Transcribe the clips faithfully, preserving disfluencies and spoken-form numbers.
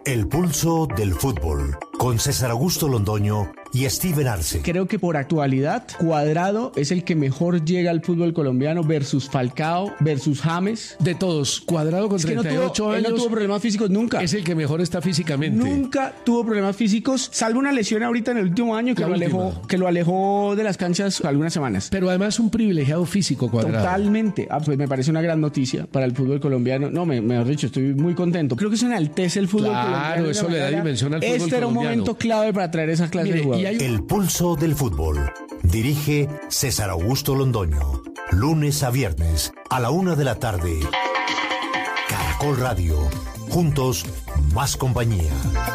El pulso del fútbol, con César Augusto Londoño y Steven Arce. Creo que por actualidad, Cuadrado es el que mejor llega al fútbol colombiano versus Falcao, versus James. De todos, Cuadrado con es que treinta y ocho no tuvo, años. Él no tuvo problemas físicos nunca. Es el que mejor está físicamente. Nunca tuvo problemas físicos, salvo una lesión ahorita en el último año que, lo alejó, que lo alejó de las canchas algunas semanas. Pero además un privilegiado físico, Cuadrado. Totalmente. Ah, pues me parece una gran noticia para el fútbol colombiano. No, me, mejor dicho, estoy muy contento. Creo que eso enaltece el fútbol claro, colombiano. Claro, eso le da dimensión al fútbol colombiano. Este era un momento clave para traer esa clase Mire, de jugadores. Hay... El pulso del fútbol. Dirige César Augusto Londoño. Lunes a viernes a la una de la tarde. Caracol Radio. Juntos, más compañía.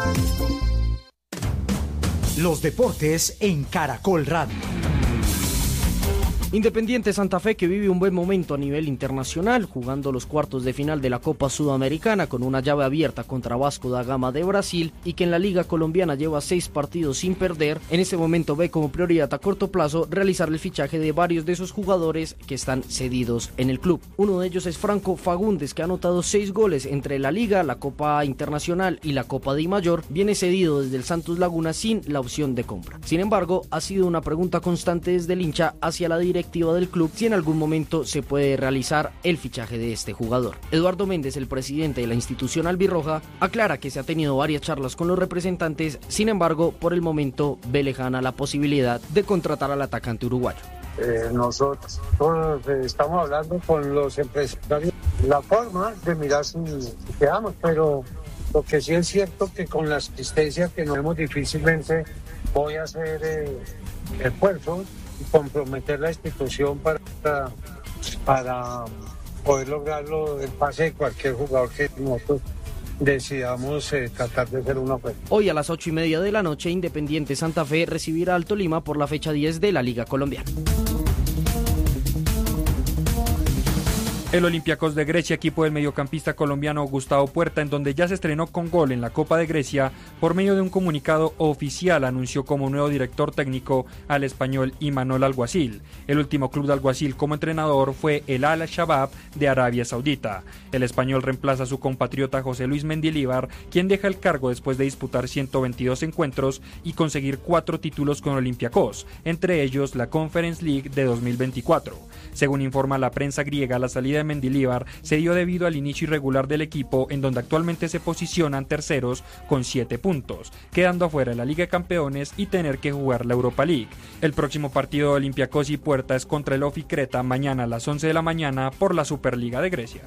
Los deportes en Caracol Radio. Independiente Santa Fe, que vive un buen momento a nivel internacional, jugando los cuartos de final de la Copa Sudamericana con una llave abierta contra Vasco da Gama de Brasil, y que en la Liga Colombiana lleva seis partidos sin perder, en este momento ve como prioridad a corto plazo realizar el fichaje de varios de esos jugadores que están cedidos en el club. Uno de ellos es Franco Fagundes, que ha anotado seis goles entre la Liga, la Copa Internacional y la Copa de Mayor. Viene cedido desde el Santos Laguna sin la opción de compra. Sin embargo, ha sido una pregunta constante desde el hincha hacia la directiva del club si en algún momento se puede realizar el fichaje de este jugador. Eduardo Méndez, el presidente de la institución albirroja, aclara que se ha tenido varias charlas con los representantes, sin embargo, por el momento ve lejana la posibilidad de contratar al atacante uruguayo. Eh, nosotros todos, eh, estamos hablando con los empresarios, la forma de mirar si quedamos, pero lo que sí es cierto que con la asistencia que nos vemos difícilmente voy a hacer eh, esfuerzos y comprometer la institución para, para poder lograrlo el pase de cualquier jugador que nosotros decidamos eh, tratar de hacer una oferta. Hoy a las ocho y media de la noche, Independiente Santa Fe recibirá al Tolima por la fecha diez de la Liga Colombiana. El Olympiacos de Grecia, equipo del mediocampista colombiano Gustavo Puerta, en donde ya se estrenó con gol en la Copa de Grecia, por medio de un comunicado oficial anunció como nuevo director técnico al español Imanol Alguacil. El último club de Alguacil como entrenador fue el Al-Shabaab de Arabia Saudita. El español reemplaza a su compatriota José Luis Mendilibar, quien deja el cargo después de disputar ciento veintidós encuentros y conseguir cuatro títulos con Olympiacos, entre ellos la Conference League de dos mil veinticuatro. Según informa la prensa griega, la salida de Mendilibar se dio debido al inicio irregular del equipo, en donde actualmente se posicionan terceros con siete puntos, quedando afuera de la Liga de Campeones y tener que jugar la Europa League. El próximo partido de Olympiacos y Puerta es contra el Ofi Creta mañana a las once de la mañana por la Superliga de Grecia.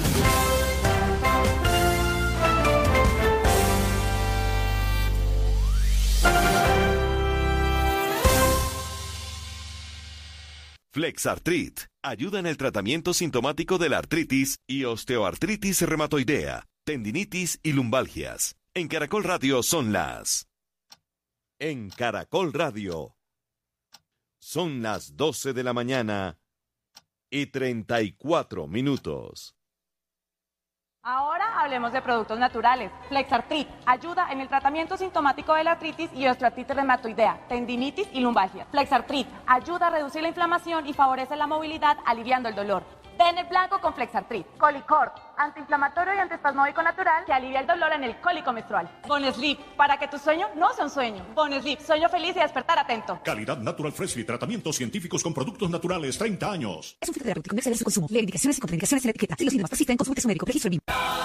Flexartrit ayuda en el tratamiento sintomático de la artritis y osteoartritis reumatoidea, tendinitis y lumbalgias. En Caracol Radio son las... En Caracol Radio son las doce de la mañana y treinta y cuatro minutos. Ahora hablemos de productos naturales. Flexartrit ayuda en el tratamiento sintomático de la artritis y osteoartritis reumatoidea, tendinitis y lumbalgia. Flexartrit ayuda a reducir la inflamación y favorece la movilidad, aliviando el dolor. Ven el blanco con Flexartrit. Colicort, antiinflamatorio y antiespasmódico natural que alivia el dolor en el cólico menstrual. Bonesleep, para que tu sueño no sea un sueño. Bonesleep, sueño feliz y despertar atento. Calidad Natural Freshly, tratamientos científicos con productos naturales, treinta años. Es un filtro terapéutico, no exceder su consumo. Lee indicaciones y contraindicaciones en la etiqueta. Si los síntomas persisten, consulte a su médico. Registro en